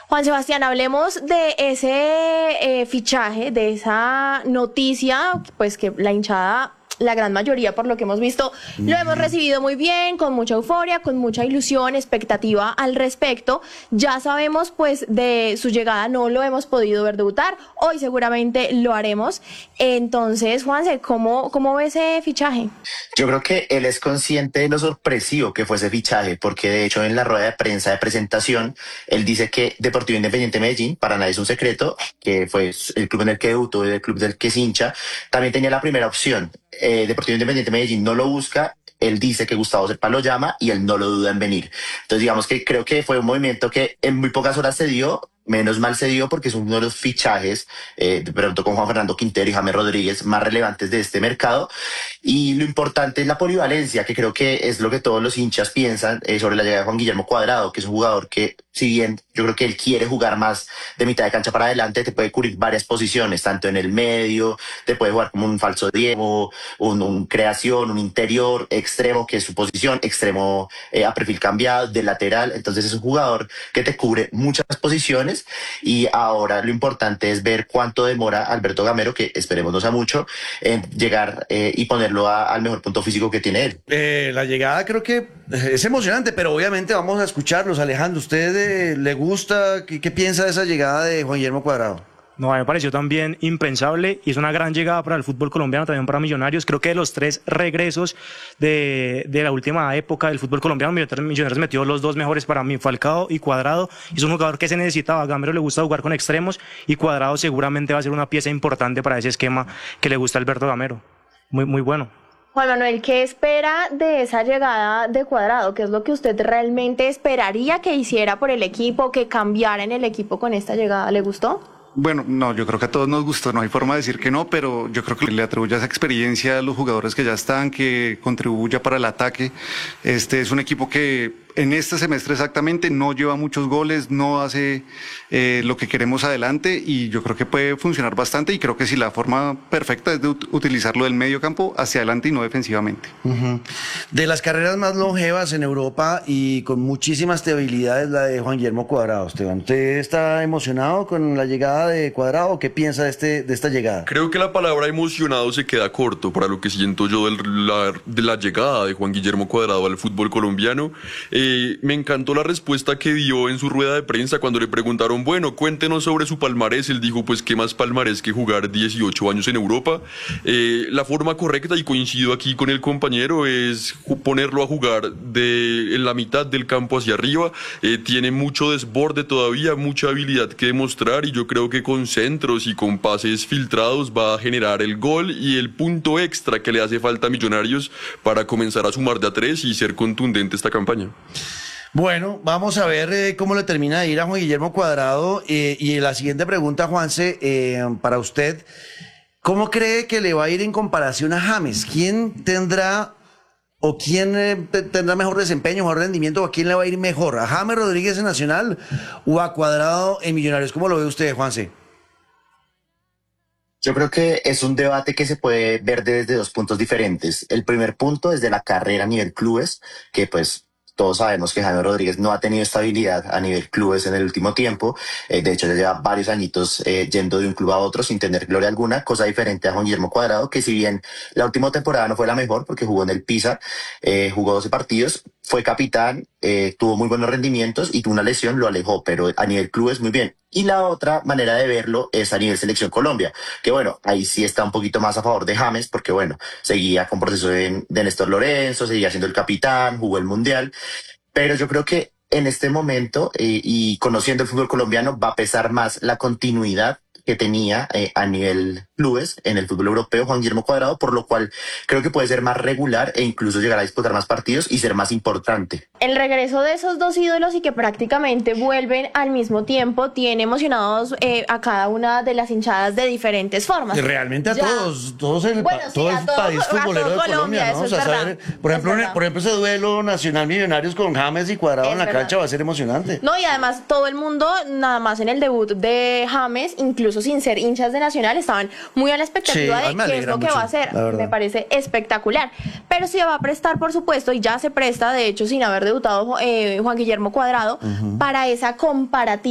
Juan Sebastián, hablemos de ese fichaje, de esa noticia, pues que la hinchada, la gran mayoría, por lo que hemos visto, lo hemos recibido muy bien, con mucha euforia, con mucha ilusión, expectativa al respecto. Ya sabemos, pues, de su llegada no lo hemos podido ver debutar. Hoy seguramente lo haremos. Entonces, Juanse, ¿cómo ve ese fichaje? Yo creo que él es consciente de lo sorpresivo que fue ese fichaje, porque de hecho en la rueda de prensa de presentación, él dice que Deportivo Independiente Medellín, para nadie es un secreto, que fue el club en el que debutó y el club del que es hincha, también tenía la primera opción. Deportivo Independiente Medellín no lo busca. Él dice que Gustavo Serpa lo llama y él no lo duda en venir. Entonces, digamos que creo que fue un movimiento que en muy pocas horas se dio. Menos mal se dio porque es uno de los fichajes, de pronto con Juan Fernando Quintero y James Rodríguez, más relevantes de este mercado. Y lo importante es la polivalencia, que creo que es lo que todos los hinchas piensan sobre la llegada de Juan Guillermo Cuadrado, que es un jugador que, si bien yo creo que él quiere jugar más de mitad de cancha para adelante, te puede cubrir varias posiciones, tanto en el medio, te puede jugar como un falso Diego, un creación, un interior, extremo, que es su posición, extremo a perfil cambiado, de lateral. Entonces es un jugador que te cubre muchas posiciones. Y ahora lo importante es ver cuánto demora Alberto Gamero, que esperemos no sea mucho, en llegar y ponerlo al mejor punto físico que tiene él. La llegada creo que es emocionante, pero obviamente vamos a escucharlos. Alejandro, ¿usted le gusta? ¿Qué piensa de esa llegada de Juan Guillermo Cuadrado? No, a mí me pareció también impensable y es una gran llegada para el fútbol colombiano, también para Millonarios. Creo que de los 3 regresos de la última época del fútbol colombiano, Millonarios metió los 2 mejores para mí, Falcao y Cuadrado. Es un jugador que se necesitaba. A Gamero le gusta jugar con extremos y Cuadrado seguramente va a ser una pieza importante para ese esquema que le gusta a Alberto Gamero. Muy, muy bueno. Juan Manuel, ¿qué espera de esa llegada de Cuadrado? ¿Qué es lo que usted realmente esperaría que hiciera por el equipo, que cambiara en el equipo con esta llegada? ¿Le gustó? Bueno, no, yo creo que a todos nos gustó, no hay forma de decir que no, pero yo creo que le atribuye esa experiencia a los jugadores que ya están, que contribuya para el ataque. Este es un equipo que en este semestre exactamente no lleva muchos goles, no hace lo que queremos adelante y yo creo que puede funcionar bastante y creo que sí, la forma perfecta es de utilizarlo del medio campo hacia adelante y no defensivamente. De las carreras más longevas en Europa y con muchísima estabilidad es la de Juan Guillermo Cuadrado. Esteban, ¿usted está emocionado con la llegada de Cuadrado? ¿Qué piensa de esta llegada? Creo que la palabra emocionado se queda corto para lo que siento yo de la llegada de Juan Guillermo Cuadrado al fútbol colombiano. Me encantó la respuesta que dio en su rueda de prensa cuando le preguntaron, bueno, cuéntenos sobre su palmarés. Él dijo, pues, ¿qué más palmarés que jugar 18 años en Europa? La forma correcta, y coincido aquí con el compañero, es ponerlo a jugar en la mitad del campo hacia arriba. Tiene mucho desborde todavía, mucha habilidad que demostrar y yo creo que con centros y con pases filtrados va a generar el gol y el punto extra que le hace falta a Millonarios para comenzar a sumar de a 3 y ser contundente esta campaña. Bueno, vamos a ver cómo le termina de ir a Juan Guillermo Cuadrado. Y la siguiente pregunta, Juanse, para usted, ¿cómo cree que le va a ir en comparación a James? ¿Quién tendrá mejor desempeño, mejor rendimiento, o a quién le va a ir mejor? ¿A James Rodríguez en Nacional o a Cuadrado en Millonarios? ¿Cómo lo ve usted, Juanse? Yo creo que es un debate que se puede ver desde 2 puntos diferentes. El primer punto es de la carrera a nivel clubes, que pues todos sabemos que Jaime Rodríguez no ha tenido estabilidad a nivel clubes en el último tiempo. De hecho, ya lleva varios añitos yendo de un club a otro sin tener gloria alguna, cosa diferente a Juan Guillermo Cuadrado, que si bien la última temporada no fue la mejor porque jugó en el Pisa, jugó 12 partidos, fue capitán, tuvo muy buenos rendimientos y tuvo una lesión, lo alejó, pero a nivel clubes muy bien. Y la otra manera de verlo es a nivel Selección Colombia, que bueno, ahí sí está un poquito más a favor de James, porque bueno, seguía con proceso de Néstor Lorenzo, seguía siendo el capitán, jugó el Mundial, pero yo creo que en este momento, y conociendo el fútbol colombiano, va a pesar más la continuidad que tenía a nivel clubes en el fútbol europeo Juan Guillermo Cuadrado, por lo cual creo que puede ser más regular e incluso llegar a disputar más partidos y ser más importante. El regreso de esos 2 ídolos y que prácticamente vuelven al mismo tiempo tiene emocionados a cada una de las hinchadas de diferentes formas. Realmente a todos todo el país futbolero de Colombia, ¿no? O sea, saber, por ejemplo, ese duelo Nacional Millonarios con James y Cuadrado en la cancha va a ser emocionante. No, y además todo el mundo, nada más en el debut de James, incluso sin ser hinchas de Nacional, estaban muy a la expectativa de qué es lo que va a hacer. Me parece espectacular. Pero se va a prestar, por supuesto, y ya se presta, de hecho, sin haber debutado Juan Guillermo Cuadrado, para esa comparativa